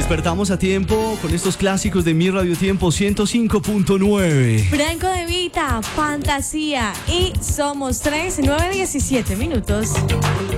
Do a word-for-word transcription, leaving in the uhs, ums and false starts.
despertamos a tiempo con estos clásicos de Mi Radio Tiempo ciento cinco punto nueve. Franco De Vita, Fantasía y Somos Tres, nueve diecisiete minutos.